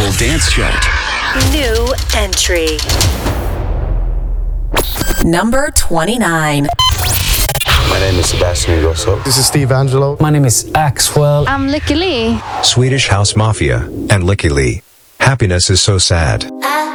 Global Dance Chart. New entry. Number 29. My name is Sebastian Ingrosso. This is Steve Angelo. My name is Axwell. I'm Lykke Li. Swedish House Mafia and Lykke Li. Happiness is so sad.